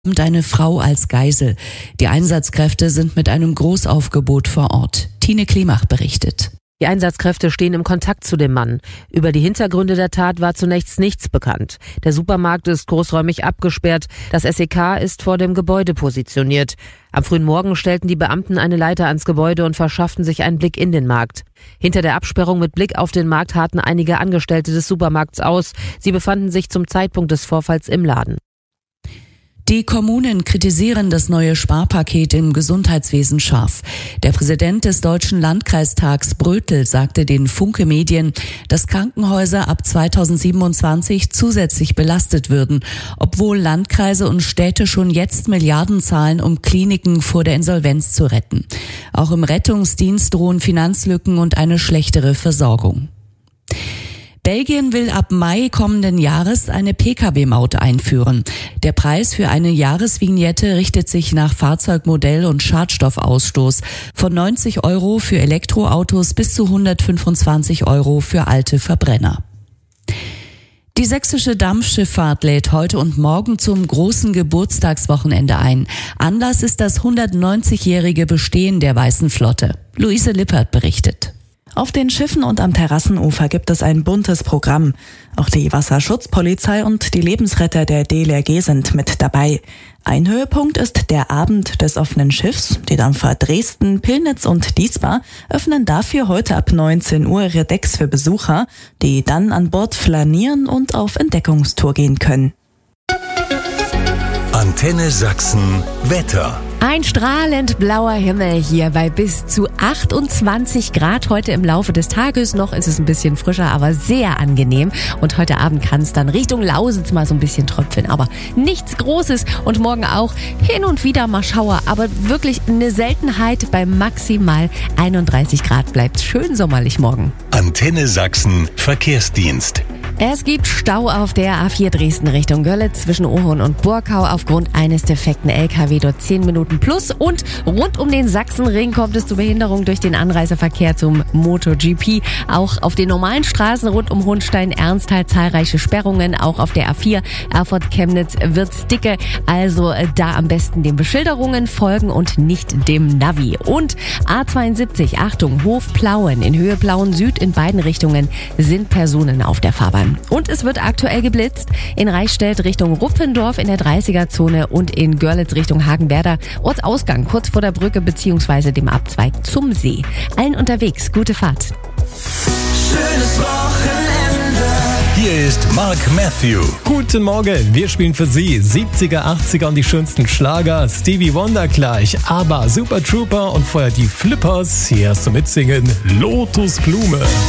Eine Frau als Geisel. Die Einsatzkräfte sind mit einem Großaufgebot vor Ort. Tine Klimach berichtet. Die Einsatzkräfte stehen im Kontakt zu dem Mann. Über die Hintergründe der Tat war zunächst nichts bekannt. Der Supermarkt ist großräumig abgesperrt. Das SEK ist vor dem Gebäude positioniert. Am frühen Morgen stellten die Beamten eine Leiter ans Gebäude und verschafften sich einen Blick in den Markt. Hinter der Absperrung mit Blick auf den Markt harrten einige Angestellte des Supermarkts aus. Sie befanden sich zum Zeitpunkt des Vorfalls im Laden. Die Kommunen kritisieren das neue Sparpaket im Gesundheitswesen scharf. Der Präsident des Deutschen Landkreistags Brötel sagte den Funke Medien, dass Krankenhäuser ab 2027 zusätzlich belastet würden, obwohl Landkreise und Städte schon jetzt Milliarden zahlen, um Kliniken vor der Insolvenz zu retten. Auch im Rettungsdienst drohen Finanzlücken und eine schlechtere Versorgung. Belgien will ab Mai kommenden Jahres eine Pkw-Maut einführen. Der Preis für eine Jahresvignette richtet sich nach Fahrzeugmodell und Schadstoffausstoß von 90 € für Elektroautos bis zu 125 € für alte Verbrenner. Die sächsische Dampfschifffahrt lädt heute und morgen zum großen Geburtstagswochenende ein. Anlass ist das 190-jährige Bestehen der Weißen Flotte. Luise Lippert berichtet. Auf den Schiffen und am Terrassenufer gibt es ein buntes Programm. Auch die Wasserschutzpolizei und die Lebensretter der DLRG sind mit dabei. Ein Höhepunkt ist der Abend des offenen Schiffs. Die Dampfer Dresden, Pillnitz und Diesbar öffnen dafür heute ab 19 Uhr ihre Decks für Besucher, die dann an Bord flanieren und auf Entdeckungstour gehen können. Antenne Sachsen Wetter. Ein strahlend blauer Himmel hier bei bis zu 28 Grad heute im Laufe des Tages. Noch ist es ein bisschen frischer, aber sehr angenehm. Und heute Abend kann es dann Richtung Lausitz mal so ein bisschen tröpfeln. Aber nichts Großes und morgen auch hin und wieder mal Schauer. Aber wirklich eine Seltenheit. Bei maximal 31 Grad bleibt es schön sommerlich morgen. Antenne Sachsen Verkehrsdienst. Es gibt Stau auf der A4 Dresden Richtung Görlitz zwischen Ohorn und Burkau aufgrund eines defekten LKW, dort 10 Minuten plus. Und rund um den Sachsenring kommt es zu Behinderung durch den Anreiseverkehr zum MotoGP. Auch auf den normalen Straßen rund um Hohenstein-Ernsthal zahlreiche Sperrungen. Auch auf der A4 Erfurt-Chemnitz wird's dicke. Also da am besten den Beschilderungen folgen und nicht dem Navi. Und A72, Achtung, Hof Plauen in Höhe Plauen Süd in beiden Richtungen sind Personen auf der Fahrbahn. Und es wird aktuell geblitzt in Reichstätt Richtung Ruppendorf in der 30er-Zone und in Görlitz Richtung Hagenwerder. Ortsausgang kurz vor der Brücke bzw. dem Abzweig zum See. Allen unterwegs, gute Fahrt. Schönes Wochenende. Hier ist Mark Matthew. Guten Morgen, wir spielen für Sie 70er, 80er und die schönsten Schlager. Stevie Wonder gleich, aber Super Trooper und vorher die Flippers. Hier hast du mitsingen Lotusblume.